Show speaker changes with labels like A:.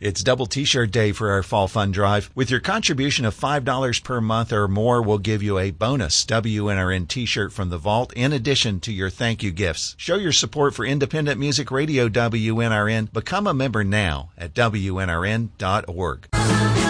A: It's double T-shirt day for our Fall Fun Drive. With your contribution of $5 per month or more, we'll give you a bonus WNRN T-shirt from the vault in addition to your thank you gifts. Show your support for independent music radio WNRN. Become a member now at WNRN.org.